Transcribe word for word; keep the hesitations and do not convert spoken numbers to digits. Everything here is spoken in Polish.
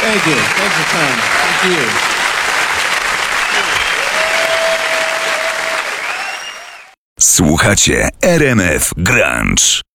Thank you. Thanks for coming. Thank you. Słuchacie R M F Grunge.